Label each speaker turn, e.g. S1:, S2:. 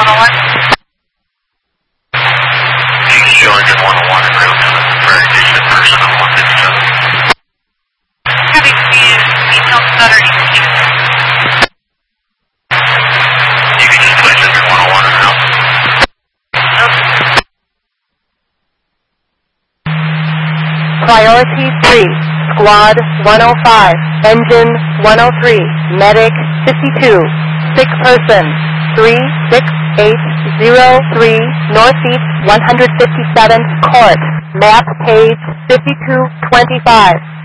S1: 101.
S2: Georgia 101 in real time. Very decent person on 157.
S1: Having details about our ECQ.
S2: You can just place it in 101 and help.
S3: Priority 3, Squad 105, Engine 103, Medic 52, sick person 36803, Northeast 157th Court, map page 5225.